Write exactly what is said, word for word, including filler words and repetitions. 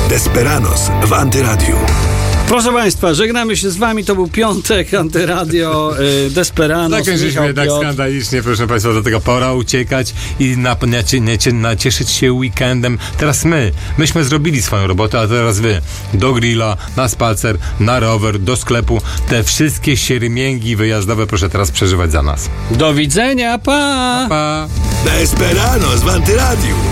Desperados w Antyradiu. Proszę Państwa, żegnamy się z Wami. To był piątek, Antyradio, y, Desperados. Tak, żeśmy jednak skandalicznie, proszę Państwa, do tego pora uciekać i na, na, nacieszyć się weekendem. Teraz my, myśmy zrobili swoją robotę, a teraz Wy. Do grilla, na spacer, na rower, do sklepu. Te wszystkie siermięgi wyjazdowe proszę teraz przeżywać za nas. Do widzenia, pa! Pa! Desperados w Antyradiu.